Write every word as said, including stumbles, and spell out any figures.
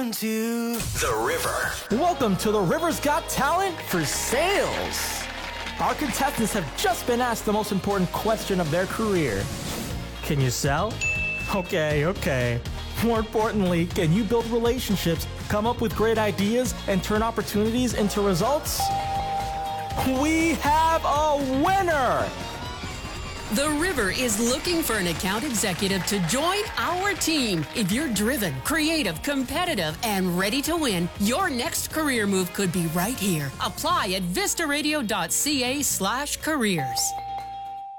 To the River. Welcome to The River's Got Talent for Sales. Our contestants have just been asked the most important question of their career. Can you sell? Okay, okay. More importantly, can you build relationships, come up with great ideas, and turn opportunities into results? We have a winner! The River is looking for an account executive to join our team. If you're driven, creative, competitive, and ready to win, your next career move could be right here. Apply at vistaradio.ca slash careers.